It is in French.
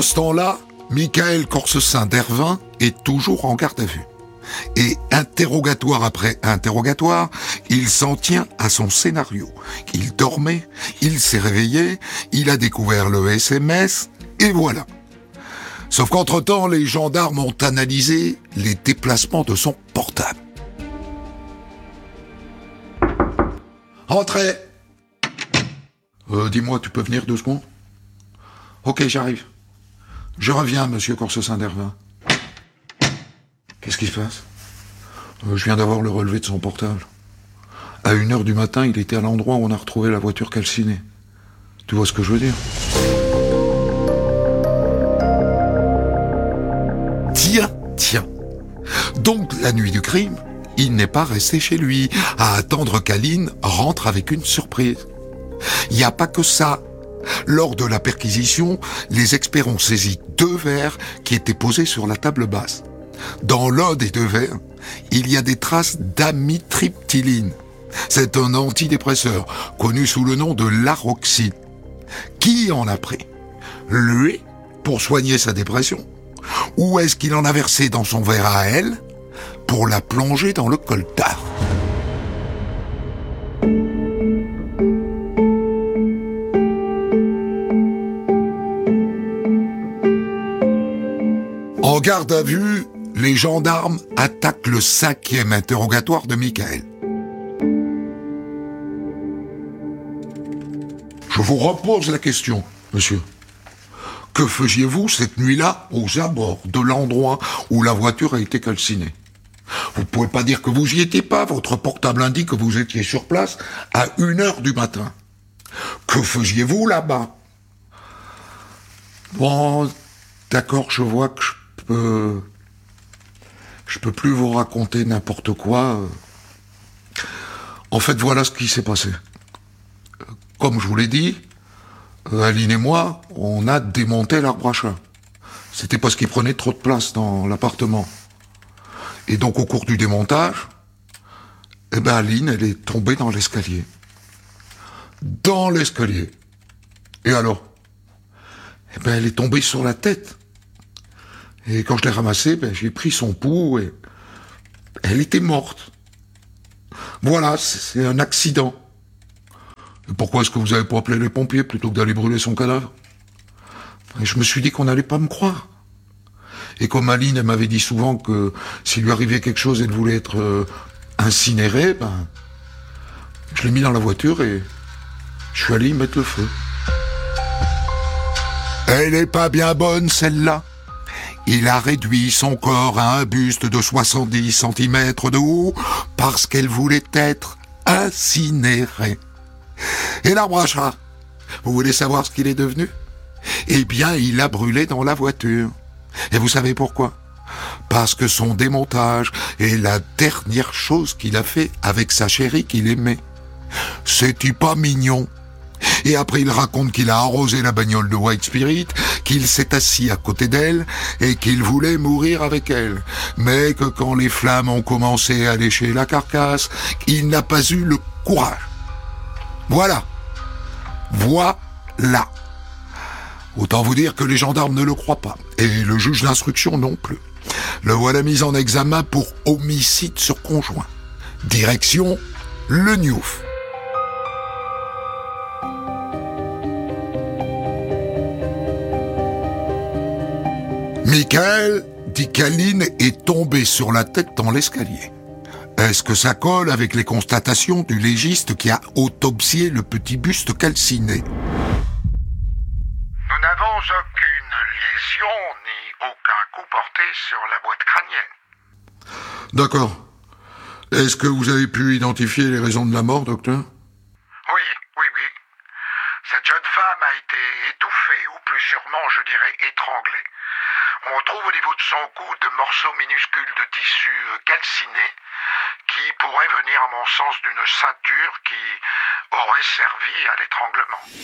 Pendant ce temps-là, Michael Corsecin d'Hervin est toujours en garde à vue. Et interrogatoire après interrogatoire, il s'en tient à son scénario. Il dormait, il s'est réveillé, il a découvert le SMS, et voilà. Sauf qu'entre-temps, les gendarmes ont analysé les déplacements de son portable. Entrez. Dis-moi, tu peux venir 2 secondes ? Ok, j'arrive. Je reviens, monsieur Corsecin d'Hervin. Qu'est-ce qui se passe ? Je viens d'avoir le relevé de son portable. À 1h du matin, il était à l'endroit où on a retrouvé la voiture calcinée. Tu vois ce que je veux dire ? Tiens. Donc, la nuit du crime, il n'est pas resté chez lui à attendre qu'Aline rentre avec une surprise. Il n'y a pas que ça. Lors de la perquisition, les experts ont saisi 2 verres qui étaient posés sur la table basse. Dans l'un des 2 verres, il y a des traces d'amitriptyline. C'est un antidépresseur connu sous le nom de Laroxine. Qui en a pris ? Lui, pour soigner sa dépression ? Ou est-ce qu'il en a versé dans son verre à elle pour la plonger dans le coltard ? En garde à vue, les gendarmes attaquent le 5e interrogatoire de Michael. Je vous repose la question, monsieur. Que faisiez-vous cette nuit-là aux abords de l'endroit où la voiture a été calcinée ? Vous ne pouvez pas dire que vous y étiez pas, votre portable indique que vous étiez sur place à 1h du matin. Que faisiez-vous là-bas ? Bon, d'accord, je vois que je peux plus vous raconter n'importe quoi. En fait, voilà ce qui s'est passé. Comme je vous l'ai dit, Aline et moi, on a démonté l'arbre à chat. C'était parce qu'il prenait trop de place dans l'appartement. Et donc, au cours du démontage, Aline, elle est tombée dans l'escalier. Dans l'escalier. Et alors ? Elle est tombée sur la tête. Et quand je l'ai ramassée, j'ai pris son pouls et elle était morte. Voilà, c'est un accident. Et pourquoi est-ce que vous n'avez pas appelé les pompiers plutôt que d'aller brûler son cadavre ? Et je me suis dit qu'on n'allait pas me croire. Et comme Aline, elle m'avait dit souvent que s'il lui arrivait quelque chose, elle voulait être incinérée, je l'ai mis dans la voiture et je suis allé y mettre le feu. Elle est pas bien bonne, celle-là. Il a réduit son corps à un buste de 70 cm de haut parce qu'elle voulait être incinérée. Et l'arbre à chat, vous voulez savoir ce qu'il est devenu ? Eh bien, il a brûlé dans la voiture. Et vous savez pourquoi ? Parce que son démontage est la dernière chose qu'il a fait avec sa chérie qu'il aimait. C'est-tu pas mignon ? Et après, il raconte qu'il a arrosé la bagnole de White Spirit, qu'il s'est assis à côté d'elle et qu'il voulait mourir avec elle. Mais que quand les flammes ont commencé à lécher la carcasse, il n'a pas eu le courage. Voilà. Autant vous dire que les gendarmes ne le croient pas. Et le juge d'instruction non plus. Le voilà mis en examen pour homicide sur conjoint. Direction, le Niouf. Michael dit qu'Aline est tombée sur la tête dans l'escalier. Est-ce que ça colle avec les constatations du légiste qui a autopsié le petit buste calciné ? Nous n'avons aucune lésion ni aucun coup porté sur la boîte crânienne. D'accord. Est-ce que vous avez pu identifier les raisons de la mort, docteur ? Oui. Cette jeune femme a été étouffée, ou plus sûrement, je dirais, étranglée. On trouve au niveau de son cou de morceaux minuscules de tissu calciné qui pourraient venir, à mon sens, d'une ceinture qui aurait servi à l'étranglement.